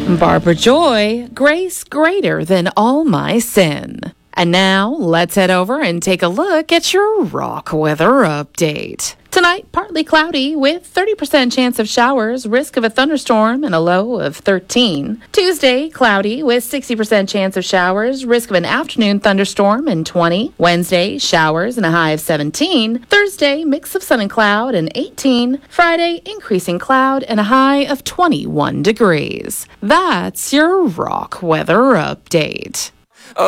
Barbara Joy, grace greater than all my sin. And now, let's head over and take a look at your rock weather update. Tonight, partly cloudy with 30% chance of showers, risk of a thunderstorm, and a low of 13. Tuesday, cloudy with 60% chance of showers, risk of an afternoon thunderstorm, and 20. Wednesday, showers and a high of 17. Thursday, mix of sun and cloud, and 18. Friday, increasing cloud and a high of 21 degrees. That's your rock weather update.